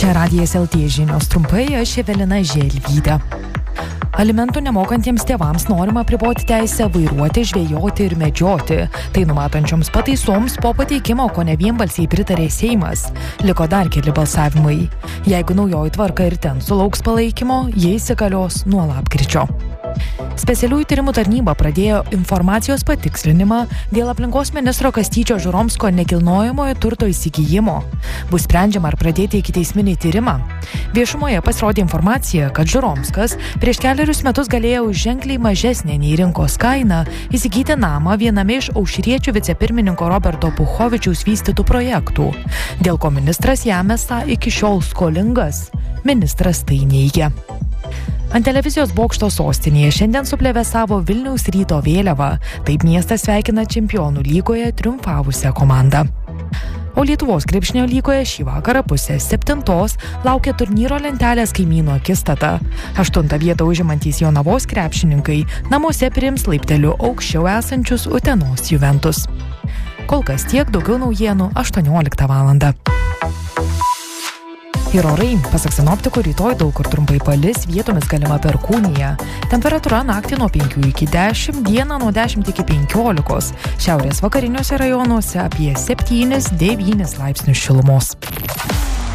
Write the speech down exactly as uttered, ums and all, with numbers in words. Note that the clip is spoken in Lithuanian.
Čia Radijas L T žinios trumpai, aš Evelina Želvytė. Alimentų nemokantiems tėvams norima apriboti teisę vairuoti, žvejoti ir medžioti. Tai numatančioms pataisoms po pateikimo kone vienbalsiai pritarė Seimas. Liko dar keli balsavimai. Jeigu naujoji tvarka ir ten sulauks palaikymo, jie įsigalios nuo lapkričio. Specialiųjų tyrimų tarnyba pradėjo informacijos patikslinimą dėl aplinkos ministro Kastyčio Žuromsko nekilnojamojo turto įsigijimo. Bus sprendžiama ar pradėti ikiteisminį tyrimą. Viešumoje pasirodė informacija, kad Žuromskas prieš keliarius metus galėjo už ženkliai mažesnę nei rinkos kainą įsigyti namą viename iš Aušriečių vicepirmininko Roberto Puchovičiaus vystytų projektų, dėl ko ministras jam esą iki šiol skolingas. Ministras tai neigia. Ant televizijos bokšto sostinėje šiandien suplevėsavo Vilniaus Ryto vėliava. Taip miestas sveikina Čempionų lygoje triumfavusią komandą. O Lietuvos krepšinio lygoje šį vakarą pusę septintos laukia turnyro lentelės kaimynų akistata. Aštuntą vietą užimantys Jonavos krepšininkai namuose priims laipteliu aukščiau esančius Utenos Juventus. Kol kas tiek, daugiau naujienų aštuonioliktą valandą. Ir orai, pasak sinoptikų, rytoj daug kur trumpai palis, vietomis galima perkūnija. Temperatūra naktį nuo penkių iki dešimt, dieną nuo dešimt iki penkiolikos. Šiaurės vakariniuose rajonuose apie septynis devynis laipsnius šilumos.